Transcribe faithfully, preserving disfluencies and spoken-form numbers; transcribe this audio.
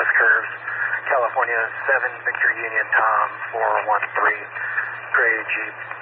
S curves. California seven, Victor Union Tom four one three, Gray Jeep.